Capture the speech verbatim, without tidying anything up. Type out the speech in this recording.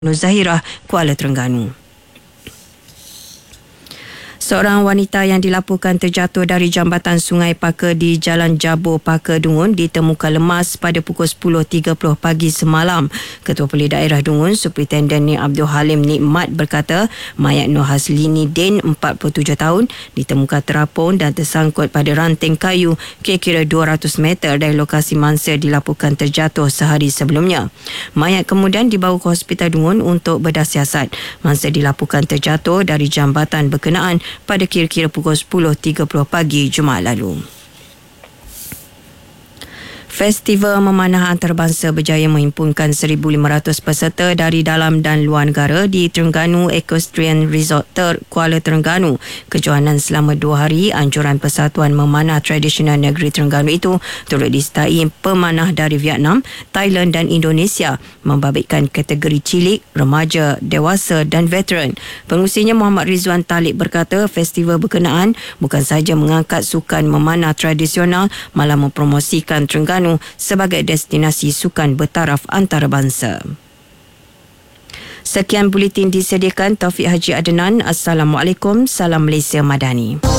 Nur Zahirah, Kuala Terengganu. Seorang wanita yang dilaporkan terjatuh dari jambatan Sungai Paka di Jalan Jabur Paka Dungun ditemukan lemas pada pukul sepuluh tiga puluh pagi semalam. Ketua Polis Daerah Dungun, Superintenden Nik Abdul Halim Nikmat berkata, mayat Nur Haslini Din, empat puluh tujuh tahun, ditemukan terapung dan tersangkut pada ranting kayu kira-kira dua ratus meter dari lokasi mangsa dilaporkan terjatuh sehari sebelumnya. Mayat kemudian dibawa ke Hospital Dungun untuk bedah siasat. Mangsa dilaporkan terjatuh dari jambatan berkenaan pada kira-kira pukul sepuluh tiga puluh pagi Jumaat lalu. Festival Memanah Antarabangsa berjaya menghimpunkan seribu lima ratus peserta dari dalam dan luar negara di Terengganu Equestrian Resort Ter Kuala Terengganu. Kejohanan selama dua hari anjuran Persatuan Memanah Tradisional Negeri Terengganu itu turut disertai pemanah dari Vietnam, Thailand dan Indonesia, membabitkan kategori cilik, remaja, dewasa dan veteran. Pengurusinya Muhammad Rizwan Talib berkata, festival berkenaan bukan sahaja mengangkat sukan memanah tradisional, malah mempromosikan Terengganu sebagai destinasi sukan bertaraf antarabangsa. Sekian buletin disediakan Taufik Haji Adnan. Assalamualaikum. Salam Malaysia Madani.